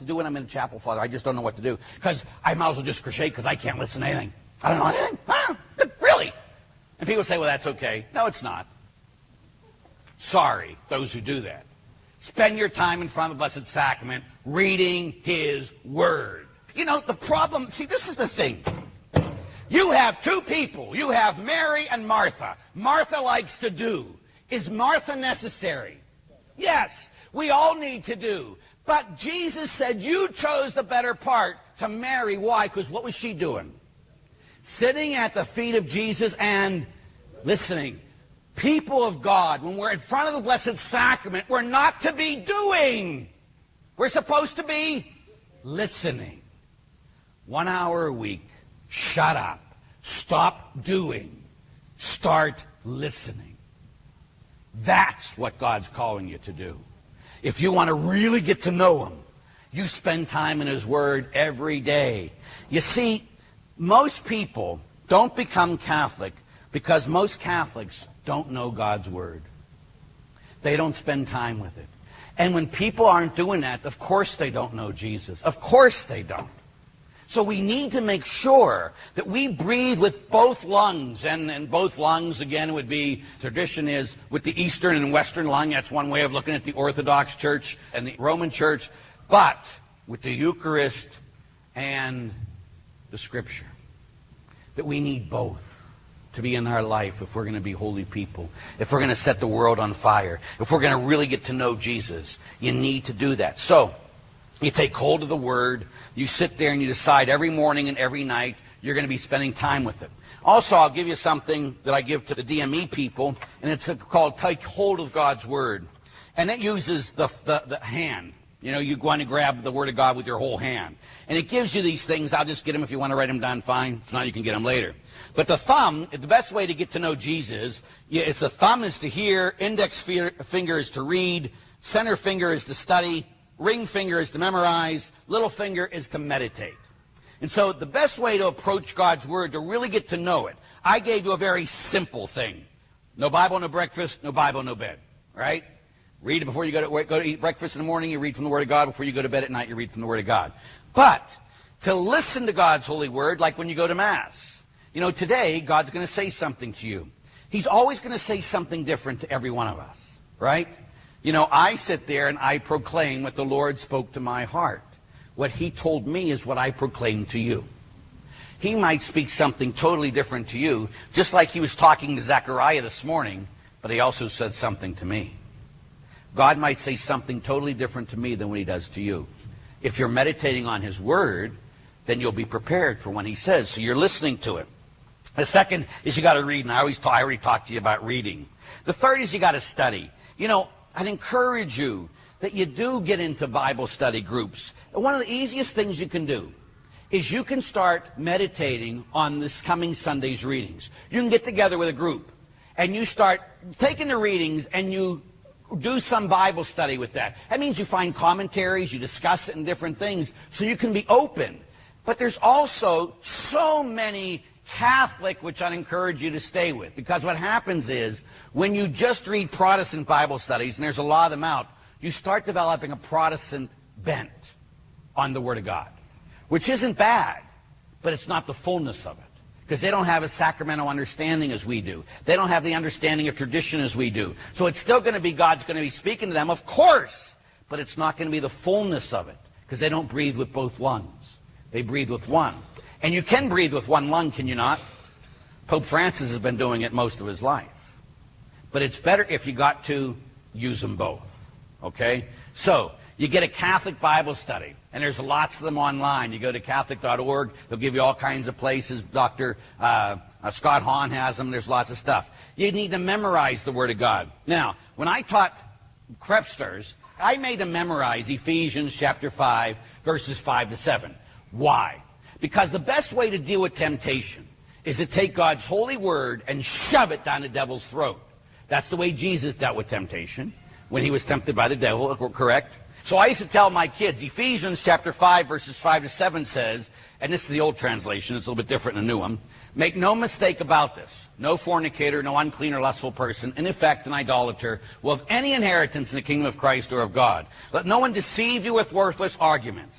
do when I'm in chapel, Father? I just don't know what to do. Because I might as well just crochet because I can't listen to anything. I don't know anything. Huh? Really? And people say, well, that's okay. No, it's not. Sorry, those who do that. Spend your time in front of the Blessed Sacrament reading His Word. You know, the problem, see, this is the thing. You have two people. You have Mary and Martha. Martha likes to do. Is Martha necessary? Yes, we all need to do. But Jesus said you chose the better part to Mary. Why? Because what was she doing? Sitting at the feet of Jesus and listening. People of God, when we're in front of the Blessed Sacrament, we're not to be doing. We're supposed to be listening. 1 hour a week. Shut up. Stop doing. Start listening. That's what God's calling you to do. If you want to really get to know Him, you spend time in His Word every day. You see, most people don't become Catholic because most Catholics don't know God's Word. They don't spend time with it. And when people aren't doing that, of course they don't know Jesus. Of course they don't. So we need to make sure that we breathe with both lungs. And both lungs, again, would be, tradition is, with the Eastern and Western lung. That's one way of looking at the Orthodox Church and the Roman Church. But with the Eucharist and the Scripture. That we need both to be in our life if we're going to be holy people. If we're going to set the world on fire. If we're going to really get to know Jesus. You need to do that. So, you take hold of the Word, you sit there and you decide every morning and every night you're going to be spending time with it. Also, I'll give you something that I give to the DME people, and it's called Take Hold of God's Word. And it uses the hand. You know, you go on and grab the Word of God with your whole hand. And it gives you these things. I'll just get them if you want to write them down, fine. If not, you can get them later. But the thumb, the best way to get to know Jesus, it's the thumb is to hear, index finger is to read, center finger is to study, ring finger is to memorize, little finger is to meditate. And so the best way to approach God's Word, to really get to know it, I gave you a very simple thing. No Bible, no breakfast, no Bible, no bed. Right? Read it before you go to eat breakfast in the morning, you read from the Word of God. Before you go to bed at night, you read from the Word of God. But to listen to God's holy Word, like when you go to Mass. You know, today, God's going to say something to you. He's always going to say something different to every one of us. Right? You know, I sit there and I proclaim what the Lord spoke to my heart. What He told me is what I proclaim to you. He might speak something totally different to you, just like He was talking to Zechariah this morning, but He also said something to me. God might say something totally different to me than what He does to you. If you're meditating on His Word, then you'll be prepared for when He says, so you're listening to it. The second is you got to read, and I already talked to you about reading. The third is you got to study. You know, I'd encourage you that you do get into Bible study groups. And one of the easiest things you can do is you can start meditating on this coming Sunday's readings. You can get together with a group and you start taking the readings and you do some Bible study with that. That means you find commentaries, you discuss it and different things so you can be open. But there's also so many Catholic, which I'd encourage you to stay with. Because what happens is, when you just read Protestant Bible studies, and there's a lot of them out, you start developing a Protestant bent on the Word of God. Which isn't bad, but it's not the fullness of it. Because they don't have a sacramental understanding as we do. They don't have the understanding of tradition as we do. So it's still going to be God's going to be speaking to them, of course, but it's not going to be the fullness of it. Because they don't breathe with both lungs. They breathe with one. And you can breathe with one lung, can you not? Pope Francis has been doing it most of his life. But it's better if you got to use them both. Okay? So, you get a Catholic Bible study. And there's lots of them online. You go to Catholic.org. They'll give you all kinds of places. Dr. Scott Hahn has them. There's lots of stuff. You need to memorize the Word of God. Now, when I taught Crepsters, I made them memorize Ephesians chapter 5, verses 5 to 7. Why? Because the best way to deal with temptation is to take God's holy Word and shove it down the devil's throat. That's the way Jesus dealt with temptation when He was tempted by the devil, correct? So I used to tell my kids, Ephesians chapter 5, verses 5 to 7 says, and this is the old translation, it's a little bit different in the new one, make no mistake about this. No fornicator, no unclean or lustful person, in effect an idolater, will have any inheritance in the kingdom of Christ or of God. Let no one deceive you with worthless arguments.